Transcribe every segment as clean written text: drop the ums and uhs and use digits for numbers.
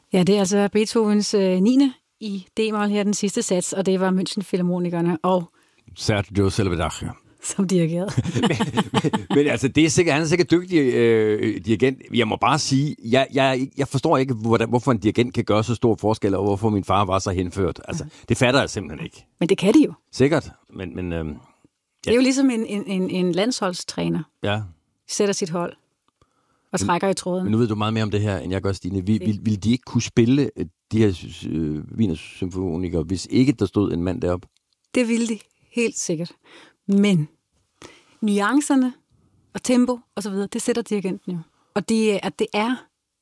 Ja, det er altså Beethovens 9. i D-mol her, den sidste sats, og det var München Philharmonikerne og Sergio Celibidache. Som dirigerede. men altså, det er sikkert, han er sikkert dygtig dirigent. Jeg må bare sige, jeg forstår ikke, hvorfor en dirigent kan gøre så stor forskel, og hvorfor min far var så henført. Altså, det fatter jeg simpelthen ikke. Men det kan de jo. Sikkert, men ja. Det er jo ligesom en landsholdstræner. Ja. Sætter sit hold og trækker i tråden. Men nu ved du meget mere om det her, end jeg gør, Stine. Vil de ikke kunne spille de her Wiener symfonikere, hvis ikke der stod en mand deroppe? Det ville de, helt sikkert. Men nuancerne og tempo og så videre, det sætter dirigenten jo. Og det er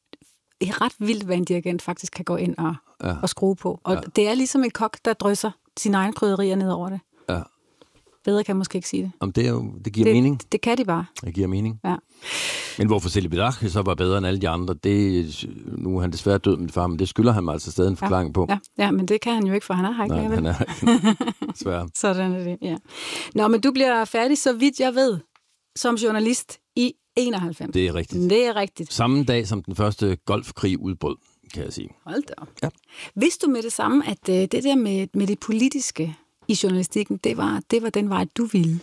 ret vildt, hvad en dirigent faktisk kan gå ind og skrue på. Og det er ligesom en kok, der drysser sine egne krydderier ned over det. Ja. Bedre kan jeg måske ikke sige det. Om det giver mening? Det kan de bare. Det giver mening. Ja. Men hvorfor Celibidache så var bedre end alle de andre, nu er han desværre død, min far, men det skylder han mig altså stadig en forklaring på. Ja, men det kan han jo ikke, for han er her ikke. Nej, han er desværre. Sådan er det, ja. Nå, men du bliver færdig, så vidt jeg ved, som journalist i 91. Det er rigtigt. Det er rigtigt. Samme dag som den første golfkrig udbrød, kan jeg sige. Hold da op. Ja. Vidste du med det samme, at det der med det politiske i journalistikken, det var den vej, du ville?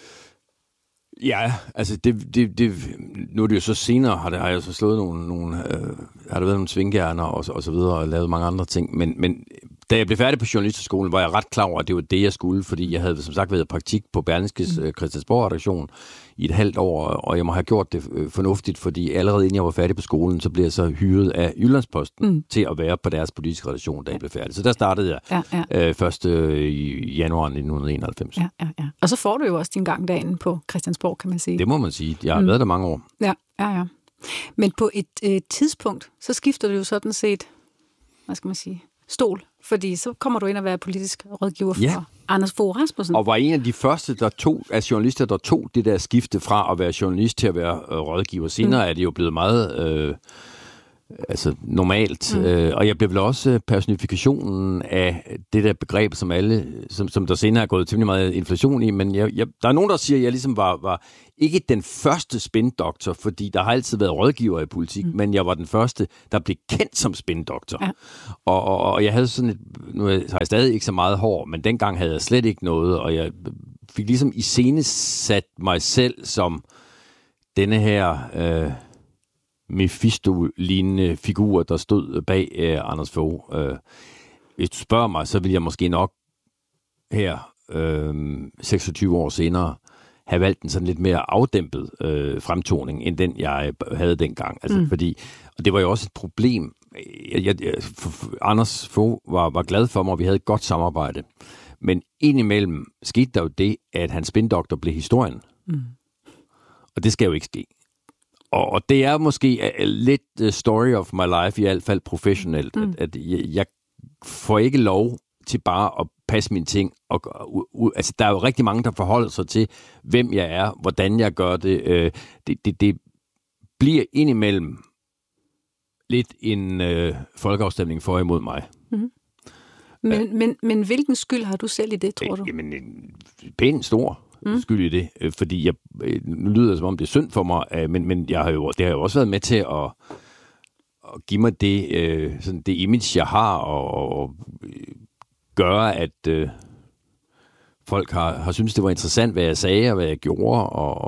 Ja, altså nu er det jo så senere, har jeg så slået har der været nogle svinggærner og så videre, og lavet mange andre ting, men da jeg blev færdig på journalisterskolen, var jeg ret klar over, at det var det, jeg skulle, fordi jeg havde som sagt været i praktik på Berlingskes Christiansborg-redaktion i et halvt år, og jeg må have gjort det fornuftigt, fordi allerede inden jeg var færdig på skolen, så blev jeg så hyret af Jyllandsposten til at være på deres politiske redaktion, da jeg blev færdig. Så der startede jeg 1. januar 1991. Ja. Og så får du jo også din gang derinde på Christiansborg, kan man sige. Det må man sige. Jeg har været der mange år. Ja. Men på et tidspunkt, så skifter du jo sådan set, hvad skal man sige, stol. Fordi så kommer du ind og være politisk rådgiver for Anders Fogh Rasmussen. Og var en af de første journalister, der tog det der skifte fra at være journalist til at være rådgiver. Senere er det jo blevet meget normalt. Og jeg blev vel også personifikationen af det der begreb, som der senere er gået temmelig meget inflation i. Men der er nogen, der siger, at jeg ligesom var ikke den første spindoktor, fordi der har altid været rådgiver i politik, men jeg var den første, der blev kendt som spindoktor. Ja. Og jeg havde sådan nu har jeg stadig ikke så meget hår, men dengang havde jeg slet ikke noget, og jeg fik ligesom iscenesat mig selv som denne her Mephisto-lignende figur, der stod bag Anders Fogh. Hvis du spørger mig, så vil jeg måske nok her 26 år senere have valgt en sådan lidt mere afdæmpet fremtoning, end den, jeg havde dengang. Altså, fordi, og det var jo også et problem. Anders Fogh var glad for mig, og vi havde et godt samarbejde. Men indimellem skete der jo det, at hans spindoktor blev historien. Og det skal jo ikke ske. Og det er måske lidt story of my life, i hvert fald professionelt, at jeg får ikke lov til bare at passe mine ting. Altså, der er jo rigtig mange, der forholder sig til, hvem jeg er, hvordan jeg gør det. Det bliver indimellem lidt en folkeafstemning for imod mig. Men hvilken skyld har du selv i det, tror du? Jamen, en pænt stor skyld i det, fordi nu lyder det, som om det er synd for mig, men det har jo også været med til at give mig det image, jeg har, og gøre, at folk har syntes, det var interessant, hvad jeg sagde, og hvad jeg gjorde, og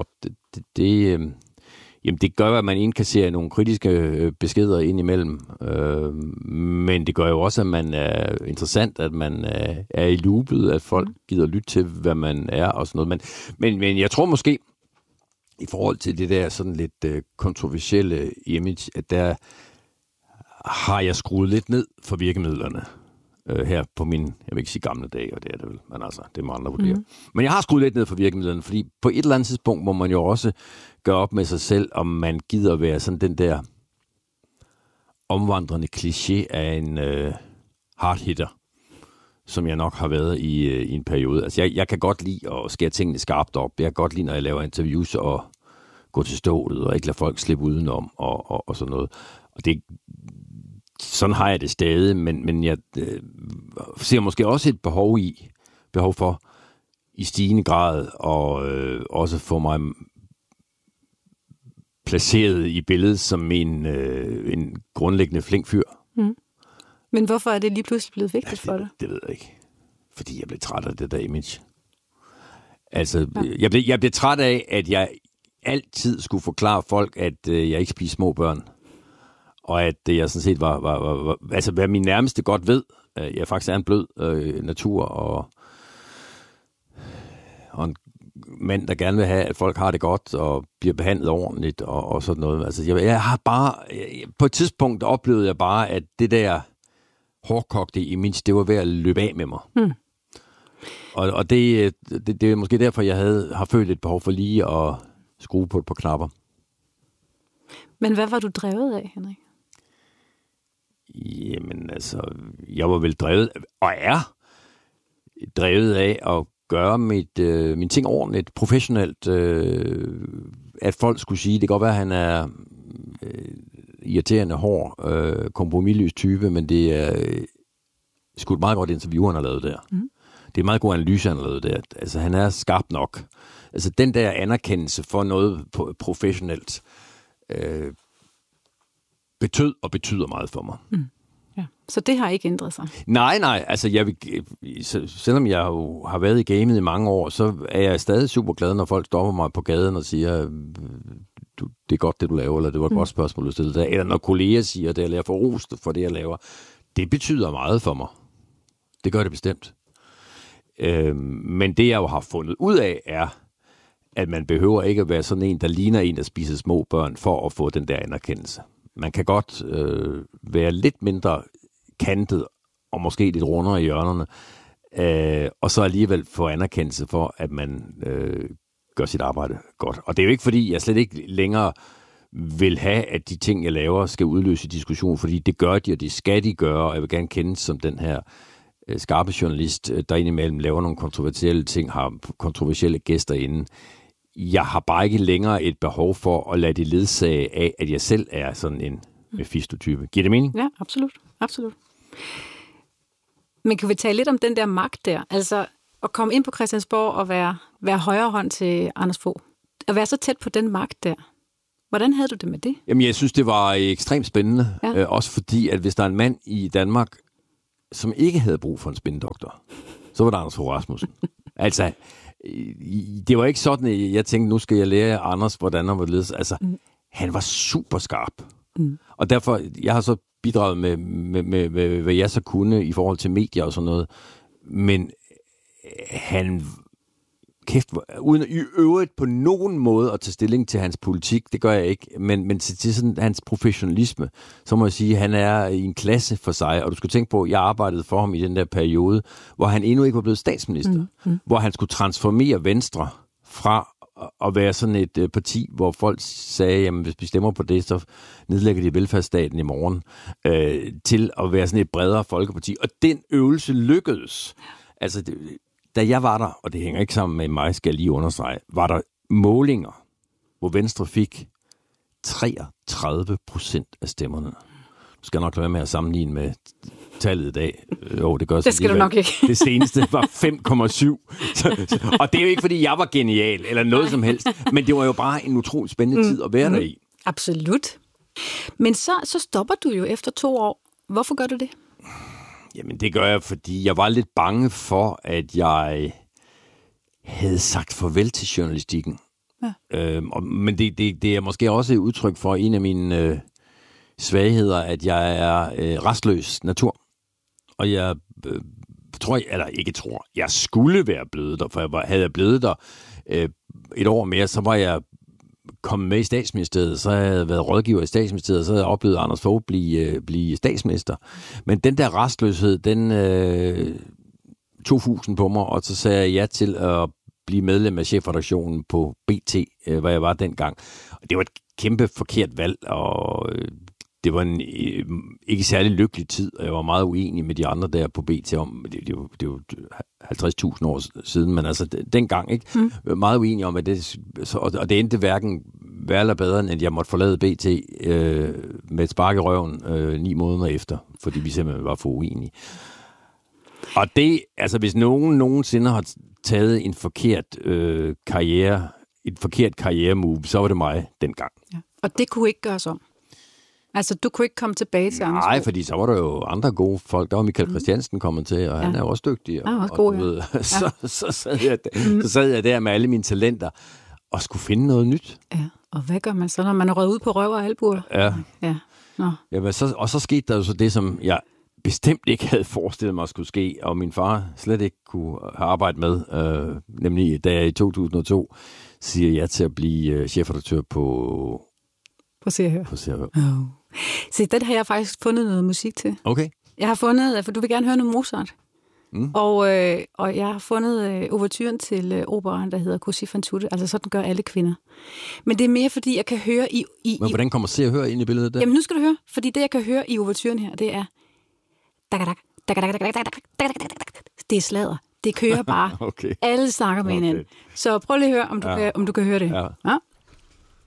det gør, at man indkasserer nogle kritiske beskeder ind imellem, men det gør jo også, at man er interessant, at man er i loopet, at folk gider lytte til, hvad man er og sådan noget. Men jeg tror måske, i forhold til det der sådan lidt kontroversielle image, at der har jeg skruet lidt ned for virkemidlerne her på min, jeg vil ikke sige gamle dage, og det er det vel, men altså, det må andre vurdere. Men jeg har skruet lidt ned for virkemidlerne, fordi på et eller andet tidspunkt må man jo også gøre op med sig selv, om man gider være sådan den der omvandrende kliché af en hardhitter, som jeg nok har været i en periode. Altså, jeg kan godt lide at skære tingene skarpt op. Jeg kan godt lide, når jeg laver interviews og gå til stålet, og ikke lade folk slippe udenom, og sådan noget. Og det sådan har jeg det stadig, men jeg ser måske også et behov for i stigende grad, og også få mig placeret i billedet som en grundlæggende flink fyr. Men hvorfor er det lige pludselig blevet vigtigt for dig? Det ved jeg ikke. Fordi jeg blev træt af det der image. Altså, jeg blev træt af, at jeg altid skulle forklare folk, at jeg ikke spiser små børn. Og at jeg sådan set var altså, hvad min nærmeste godt ved, jeg faktisk er en blød natur, og en mand, der gerne vil have, at folk har det godt, og bliver behandlet ordentligt, og sådan noget. Altså, jeg har bare, på et tidspunkt oplevede jeg bare, at det der hårdkogte image, det var ved at løbe af med mig. Og det er måske derfor, jeg har følt et behov for lige at skrue på et par knapper. Men hvad var du drevet af, Henrik? Jamen altså, jeg var vel drevet, og er drevet af at gøre mine ting ordentligt, professionelt. At folk skulle sige, det kan godt være, at han er irriterende, hård, kompromisløs type, men det er sgu et meget godt interview, han har lavet der. Det er en meget god analyse, han har lavet der. Altså, han er skarp nok. Altså, den der anerkendelse for noget professionelt betød og betyder meget for mig. Ja. Så det har ikke ændret sig? Nej. Altså, selvom jeg jo har været i gamet i mange år, så er jeg stadig super glad, når folk stopper mig på gaden og siger, det er godt, det du laver, eller det var et godt spørgsmål, du stillede der. Eller når kolleger siger det, eller jeg får rost for det, jeg laver. Det betyder meget for mig. Det gør det bestemt. Men det, jeg jo har fundet ud af, er, at man behøver ikke at være sådan en, der ligner en, der spiser små børn, for at få den der anerkendelse. Man kan godt være lidt mindre kantet, og måske lidt rundere i hjørnerne, og så alligevel få anerkendelse for, at man gør sit arbejde godt. Og det er jo ikke, fordi jeg slet ikke længere vil have, at de ting, jeg laver, skal udløse diskussion, fordi det gør de, og det skal de gøre, og jeg vil gerne kendes som den her skarpe journalist, der indimellem laver nogle kontroversielle ting, har kontroversielle gæster inde. Jeg har bare ikke længere et behov for at lade det ledsage af, at jeg selv er sådan en Mephisto-type. Giver det mening? Ja, absolut. Men kan vi tale lidt om den der magt der? Altså at komme ind på Christiansborg og være højre hånd til Anders Fogh. At være så tæt på den magt der. Hvordan havde du det med det? Jamen, jeg synes, det var ekstremt spændende. Ja. Også fordi, at hvis der er en mand i Danmark, som ikke havde brug for en spindoktor, så var der Anders Fogh Rasmussen. Altså, det var ikke sådan, at jeg tænkte, nu skal jeg lære Anders, hvordan han var ledes. Altså, han var super skarp. Og derfor, jeg har så bidraget med, hvad jeg så kunne i forhold til medier og sådan noget. Men han, uden i øvrigt på nogen måde at tage stilling til hans politik, det gør jeg ikke, men til sådan hans professionalisme, så må jeg sige, at han er i en klasse for sig, og du skal tænke på, at jeg arbejdede for ham i den der periode, hvor han endnu ikke var blevet statsminister, hvor han skulle transformere Venstre fra at være sådan et parti, hvor folk sagde, jamen hvis vi stemmer på det, så nedlægger de velfærdsstaten i morgen, til at være sådan et bredere folkeparti. Og den øvelse lykkedes. Altså, da jeg var der, og det hænger ikke sammen med mig, skal jeg lige understrege, var der målinger, hvor Venstre fik 33% af stemmerne. Du skal nok lade være med at sammenligne med tallet i dag. Jo, det gør det skal du nok ikke. Det seneste var 5,7. Og det er jo ikke, fordi jeg var genial, eller noget som helst, men det var jo bare en utrolig spændende tid at være der i. Absolut. Men så stopper du jo efter 2 år. Hvorfor gør du det? Jamen, det gør jeg, fordi jeg var lidt bange for, at jeg havde sagt farvel til journalistikken. Ja. Men det er måske også et udtryk for en af mine svagheder, at jeg er restløs natur. Og jeg jeg skulle være blevet der, for havde jeg blevet der et år mere, så var jeg kommet med i Statsministeriet, så havde jeg været rådgiver i Statsministeriet, så havde jeg oplevet Anders Fogh blive statsminister. Men den der restløshed, den tog fusen på mig, og så sagde jeg ja til at blive medlem af chefredaktionen på BT, hvor jeg var dengang. Og det var et kæmpe forkert valg, og det var en ikke særlig lykkelig tid, og jeg var meget uenig med de andre der på BT om, det er jo 50.000 år siden, men altså dengang, ikke? Meget uenig om, at og det endte hverken værre eller bedre, end at jeg måtte forlade BT med et spark i røven 9 måneder efter, fordi vi simpelthen var for uenige. Og det, altså hvis nogen nogensinde har taget en forkert karrieremove, så var det mig dengang. Ja. Og det kunne ikke gøres om? Altså, du kunne ikke komme tilbage til Anders Nej, Fogh? fordi så var der jo andre gode folk. Der var Michael Christiansen kommet til, og han er jo også dygtig. Han er også god, ja. Så sad jeg der med alle mine talenter og skulle finde noget nyt. Ja, og hvad gør man så, når man er røget ud på røv og albuer? Ja. Nå. Jamen, og så skete der jo så det, som jeg bestemt ikke havde forestillet mig skulle ske, og min far slet ikke kunne have arbejdet med, nemlig da jeg i 2002 siger ja til at blive chefredaktør på Se og Hør. På Se og Hør. Oh. Se, den har jeg faktisk fundet noget musik til. Okay. Jeg har fundet, for du vil gerne høre noget Mozart. Og jeg har fundet ouverturen til operaen, der hedder Così fan tutte. Altså sådan gør alle kvinder. Men det er mere, fordi jeg kan høre Men hvordan kommer Se og Hør ind i billedet der? Jamen nu skal du høre, fordi det, jeg kan høre i ouverturen her, det er... Det er sladder. Det kører bare. Okay. Alle snakker med hinanden. Så prøv lige at høre, om du kan høre det. Ja.